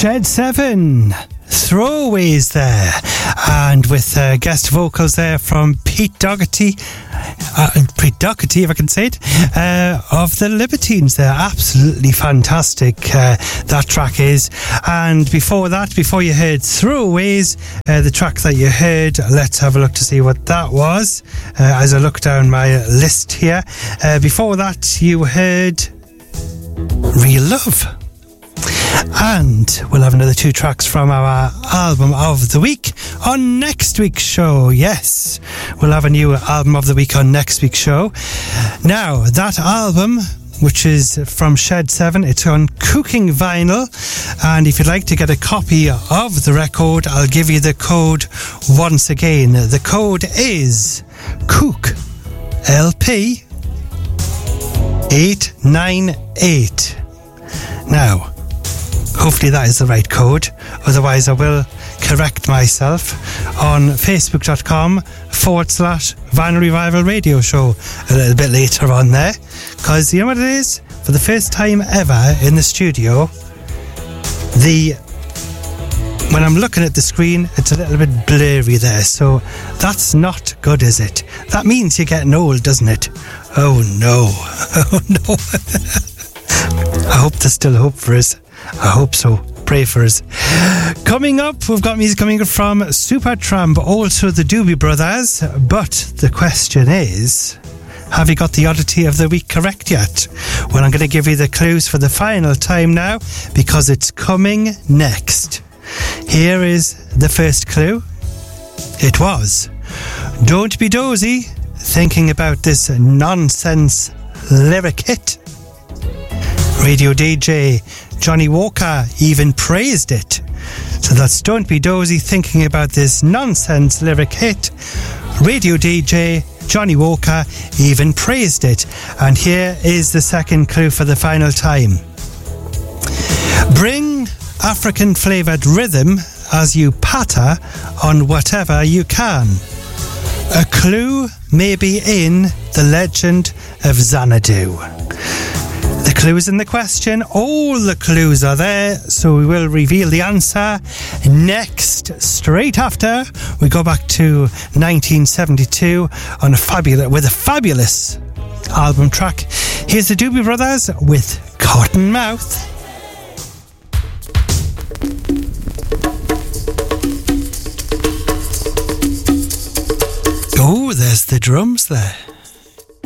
Shed 7, Throwaways there, and with guest vocals there from Pete Doherty, if I can say it, of the Libertines there. Absolutely fantastic, that track is. And before that, before you heard Throwaways, the track that you heard, let's have a look to see what that was, as I look down my list here. Before that, you heard Real Love. And we'll have another 2 tracks from our album of the week on next week's show. Yes, we'll have a new album of the week on next week's show. Now, that album, which is from Shed 7, it's on Cooking Vinyl. And if you'd like to get a copy of the record, I'll give you the code once again. The code is Cook LP 898. Now, hopefully that is the right code. Otherwise, I will correct myself on facebook.com/Vinyl Revival Radio Show a little bit later on there. Because you know what it is? For the first time ever in the studio, when I'm looking at the screen, it's a little bit blurry there. So that's not good, is it? That means you're getting old, doesn't it? Oh no. Oh no. I hope there's still hope for us. I hope so. Pray for us. Coming up, we've got music coming from Supertramp, also the Doobie Brothers. But the question is, have you got the oddity of the week correct yet? Well, I'm going to give you the clues for the final time now, because it's coming next. Here is the first clue. It was, don't be dozy thinking about this nonsense lyric hit. Radio DJ Johnny Walker even praised it. So that's Don't Be Dozy thinking about this nonsense lyric hit. Radio DJ Johnny Walker even praised it. And here is the second clue for the final time. Bring African flavoured rhythm as you patter on whatever you can. A clue may be in the legend of Xanadu. The clues in the question, all the clues are there, so we will reveal the answer next, straight after we go back to 1972 on with a fabulous album track. Here's the Doobie Brothers with Cotton Mouth. Oh, there's the drums there.